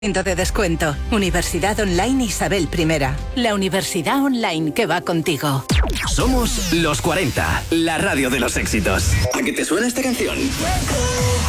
De descuento. Universidad Online Isabel I. La universidad online que va contigo. Somos los 40, la radio de los éxitos. ¿A qué te suena esta canción?